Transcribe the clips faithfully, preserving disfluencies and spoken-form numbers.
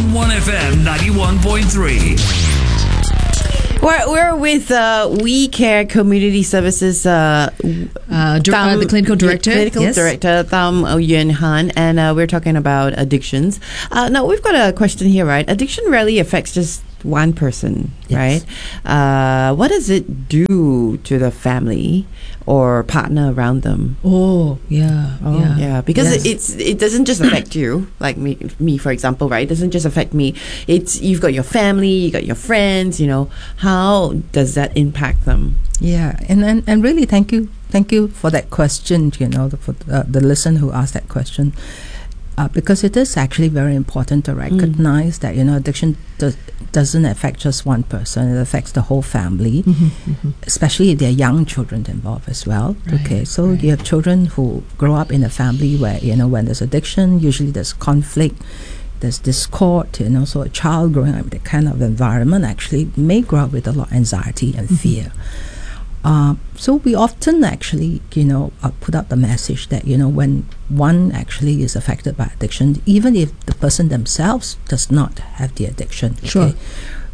on one F M ninety-one point three. We're, we're with uh, We Care Community Services uh, uh, dir- uh, the clinical director, clinical yes. director Tham Yuen Han, and uh, we're talking about addictions. Uh, now we've got a question here, right? Addiction rarely affects just one person, yes. right? Uh, what does it do to the family or partner around them? Oh, yeah, oh, yeah, yeah. Because yes. it, it's it doesn't just affect you, like me, me for example, right? It doesn't just affect me. It's you've got your family, you got your friends. You know, how does that impact them? Yeah, and and, and really, thank you, thank you for that question. You know, the, for uh, the listener who asked that question. Uh, because it is actually very important to recognize mm. that, you know, addiction do- doesn't affect just one person. It affects the whole family, mm-hmm, mm-hmm. especially if there are young children involved as well. Right, okay, so right. you have children who grow up in a family where, you know, when there's addiction, usually there's conflict, there's discord, you know, so a child growing up in that kind of environment actually may grow up with a lot of anxiety and mm-hmm. fear. Uh, so we often actually, you know, uh, put out the message that, you know, when one actually is affected by addiction, even if the person themselves does not have the addiction, sure. okay,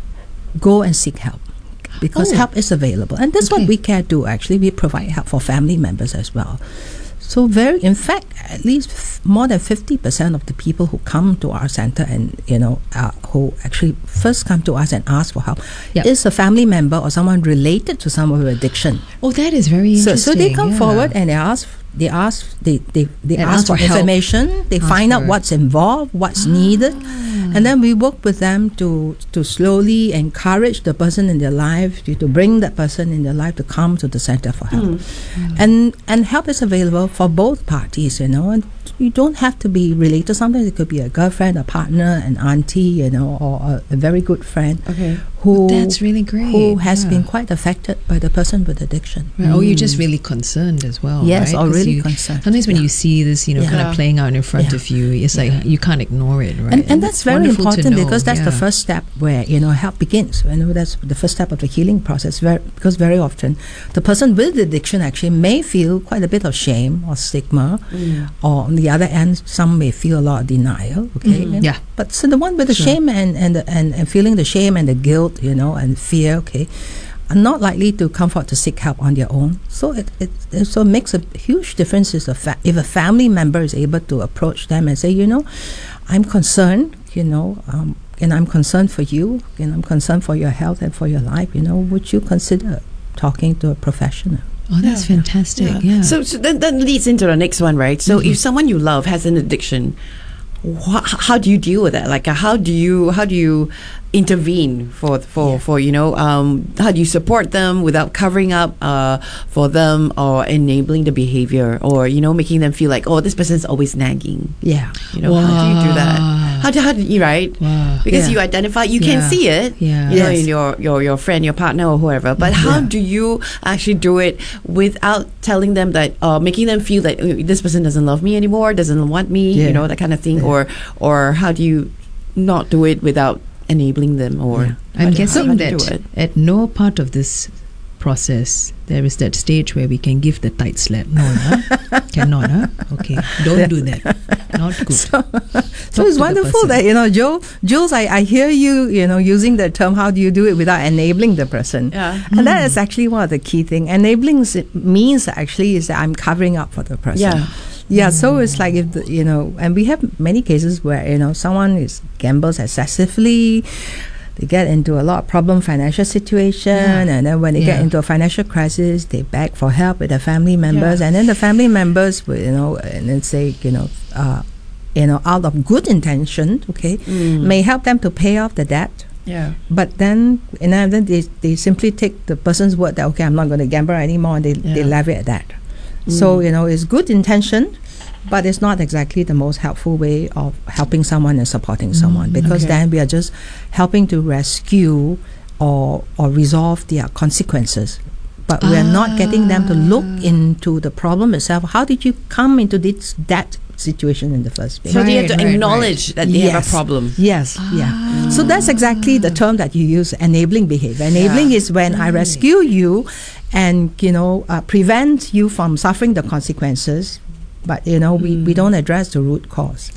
go and seek help. Because oh. help is available. And that's okay. what We Care do, actually. We provide help for family members as well. So very, in fact, at least f- more than fifty percent of the people who come to our center and, you know, uh, who actually first come to us and ask for help yep. is a family member or someone related to someone with addiction. Oh, that is very interesting. So, so they come yeah. forward and they ask, they ask, they, they, they And ask, ask for, for help. information, they Ask find out for- what's involved, what's Ah. needed, and then we work with them to to slowly encourage the person in their life, to, to bring that person in their life to come to the center for help. Mm. Mm. And and help is available for both parties, you know, and you don't have to be related. Sometimes it could be a girlfriend, a partner, an auntie, you know, or a, a very good friend Okay. who That's really great. who has yeah. been quite affected by the person with addiction. Right. Oh, you're just really concerned as well. Yes, right? or 'Cause really you, concerned. Sometimes when Yeah. you see this, you know, Yeah. kind of playing out in front Yeah. of you, it's like you can't ignore it, right? And, and that's very wonderful to important know, because that's the yeah. first step where, you know, help begins. You know, that's the first step of the healing process. Very, because very often the person with the addiction actually may feel quite a bit of shame or stigma, Mm. or on the other end, some may feel a lot of denial. Okay, Mhm. And- Yeah. But so the one with the Sure. shame and and, the, and and feeling the shame and the guilt, you know, and fear, okay, are not likely to come forward to seek help on their own. So it, it, it so makes a huge difference if a, fa- if a family member is able to approach them and say, you know, I'm concerned, you know, um, and I'm concerned for you, and I'm concerned for your health and for your life, you know, would you consider talking to a professional? Oh, that's Yeah. fantastic. Yeah. So, so that, that leads into the next one, right? So Mhm. if someone you love has an addiction, wha- how do you deal with that? Like, uh, how do you how do you intervene for for Yeah. for you know um, how do you support them without covering up uh, for them or enabling the behavior or you know making them feel like, oh, this person's always nagging? Yeah. You know, how do you do that? Wow. How do how do you right? Wow. Because Yeah. you identify, you Yeah. can see it, Yeah. you know, Yes. in your, your, your friend, your partner, or whoever. But how Yeah. do you actually do it without telling them that, uh, making them feel that "Oh, this person doesn't love me anymore, doesn't want me, Yeah. you know, that kind of thing, Yeah. or or how do you not do it without enabling them, or Yeah. how I'm do- guessing how do you do that it? at no part of this process there is that stage where we can give the tight slap. No, huh? Cannot, huh? Okay, don't do that. Not good. So, so Talk it's to the wonderful person. that, you know, Joe, Jules, I, I hear you, you know, using the term, how do you do it without enabling the person? Yeah. And that is actually one of the key things. Enabling is, it means actually is that I'm covering up for the person. Yeah. Yeah, so it's like if the, you know, and we have many cases where, you know, someone is gambles excessively, they get into a lot of problem financial situation, Yeah. and then when they get Yeah. into a financial crisis, they beg for help with their family members, Yeah. and then the family members will, you know, and then say, you know, uh, you know, out of good intention, okay, Mm. may help them to pay off the debt. Yeah. But then, and then they, they simply take the person's word that, okay, I'm not going to gamble anymore, and they, they Yeah. leave it at that. So, Mm. you know, it's good intention, but it's not exactly the most helpful way of helping someone and supporting someone, because okay. then we are just helping to rescue or or resolve their consequences. But we are not getting them to look into the problem itself. How did you come into this that situation in the first place? So they have Right, to right, acknowledge that they have a Yes. problem. Yes, yeah. So that's exactly the term that you use, enabling behavior. Enabling Yeah. is when I rescue you and, you know, uh, prevent you from suffering the consequences, but, you know, we, we don't address the root cause.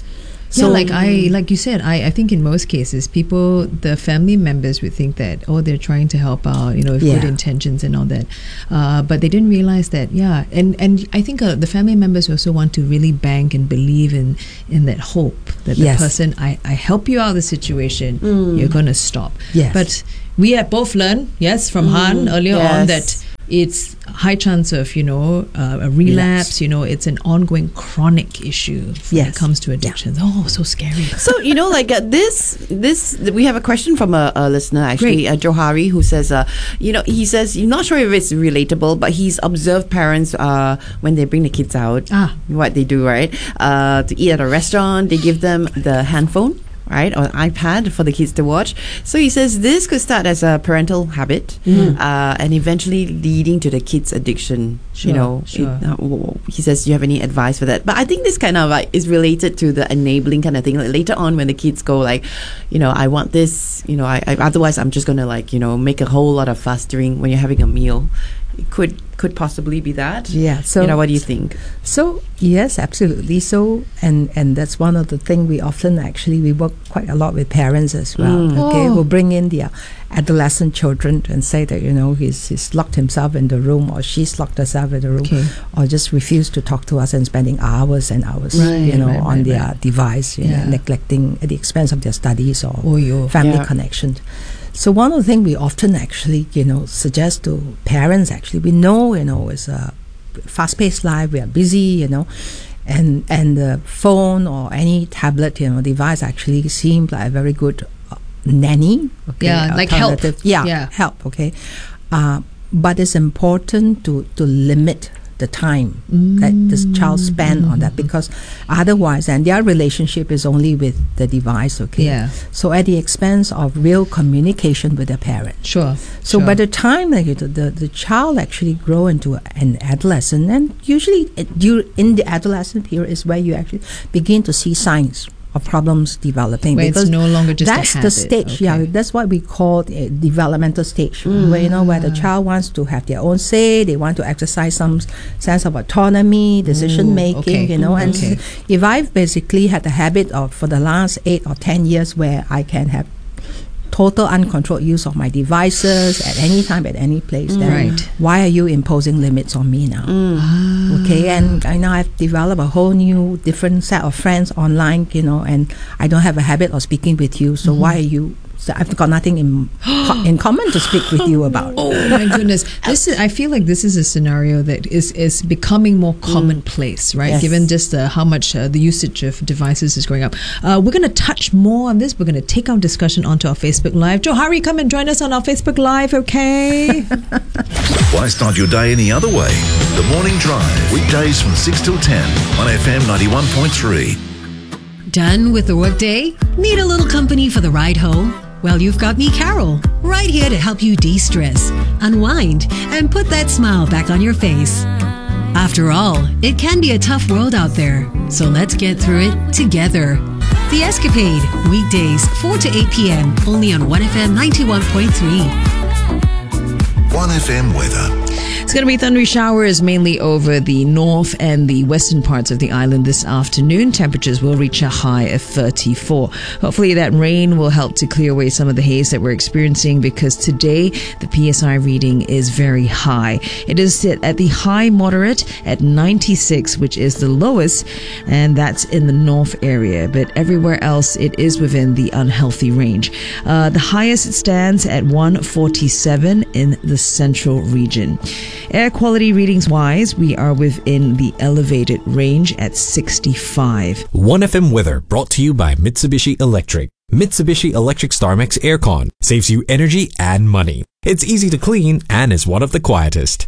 So yeah, like I, like you said, I, I think in most cases, people, the family members would think that, oh, they're trying to help out, you know, with Yeah. good intentions and all that. Uh, but they didn't realize that, yeah. And, and I think uh, the family members also want to really bank and believe in, in that hope that the Yes. person, I, I help you out of the situation, you're going to stop. Yes. But we have both learned, yes, from Han earlier on yes. that it's high chance of, you know, uh, a relapse, you know, it's an ongoing chronic issue when it Yes. comes to addictions. Oh, so scary. So, you know, like uh, this, this, we have a question from a, a listener, actually, Great. uh, Johari, who says, uh, you know, he says, you're not sure if it's relatable, but he's observed parents uh, when they bring the kids out, Ah. what they do, right? Uh, to eat at a restaurant, they give them the handphone, right, or iPad for the kids to watch. So he says this could start as a parental habit uh, and eventually leading to the kids' addiction. Sure, you know, sure. It- uh, w- w- he says, do you have any advice for that? But I think this kind of like is related to the enabling kind of thing. Like later on, when the kids go like, you know, I want this, you know, I, I otherwise I'm just gonna like, you know, make a whole lot of fuss during when you're having a meal. It could could possibly be that. Yeah, so- you know, what do you think? So yes, absolutely. So and and that's one of the things we often actually we work quite a lot with parents as well. Mm. Okay, Oh. who bring in their adolescent children and say that you know he's he's locked himself in the room or she's locked herself in the room Okay. or just refuse to talk to us and spending hours and hours Right, you know right, on right, their right. device, you Yeah. know, neglecting at the expense of their studies or Oh, yo. family Yeah. connection. So one of the things we often actually, you know, suggest to parents actually, we know, you know, it's a fast-paced life, we are busy, you know, and and the phone or any tablet, you know, device actually seems like a very good uh, nanny. Okay, Yeah, like help. alternative. Yeah, Yeah. help. Okay, uh, but it's important to to limit the time that this child spend on that because otherwise, and their relationship is only with the device. Okay, Yeah. so at the expense of real communication with their parent. Sure. So sure. by the time like the, the the child actually grow into an adolescent, and usually it, you in the adolescent period is where you actually begin to see signs of problems developing Where it's because no longer just a that's the habit. stage. Okay. Yeah, that's what we call a developmental stage, where you know where the child wants to have their own say, they want to exercise some sense of autonomy, decision Ooh, making. okay. You know, and Okay. if I've basically had the habit of for the last eight or ten years where I can have total uncontrolled use of my devices at any time, at any place, then Right. why are you imposing limits on me now? Okay, and I know I've developed a whole new different set of friends online, you know, and I don't have a habit of speaking with you, so why are you so I've got nothing in co- in common to speak with you about. Oh my goodness! This is. I feel like this is a scenario that is is becoming more commonplace, right? Yes. Given just uh, how much uh, the usage of devices is going up. Uh, we're going to touch more on this. We're going to take our discussion onto our Facebook Live. Johari, come and join us on our Facebook Live, okay? Why start your day any other way? The Morning Drive, weekdays from six till ten on F M ninety-one point three. Done with the workday? Need a little company for the ride home? Well, you've got me, Carol, right here to help you de-stress, unwind, and put that smile back on your face. After all, it can be a tough world out there, so let's get through it together. The Escapade, weekdays four to eight p.m. only on one F M ninety-one point three. one F M weather. It's going to be thundery showers mainly over the north and the western parts of the island this afternoon. Temperatures will reach a high of thirty-four. Hopefully that rain will help to clear away some of the haze that we're experiencing because today the P S I reading is very high. It is at the high moderate at ninety-six, which is the lowest, and that's in the north area. But everywhere else, it is within the unhealthy range. Uh, the highest it stands at one forty-seven in the central region. Air quality readings wise, we are within the elevated range at sixty-five. one F M weather brought to you by Mitsubishi Electric. Mitsubishi Electric StarMax Aircon saves you energy and money. It's easy to clean and is one of the quietest.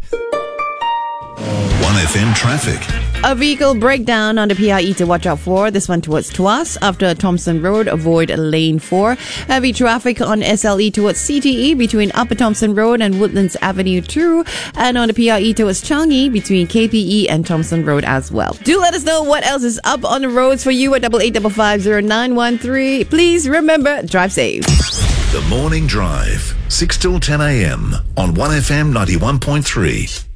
one F M traffic. A vehicle breakdown on the P I E to watch out for. This one towards Tuas. After Thompson Road, avoid lane four. Heavy traffic on S L E towards C T E between Upper Thompson Road and Woodlands Avenue two. And on the P I E towards Changi between K P E and Thompson Road as well. Do let us know what else is up on the roads for you at eight eight five five zero nine one three. Please remember, drive safe. The Morning Drive, six till ten a.m. on one F M ninety-one point three.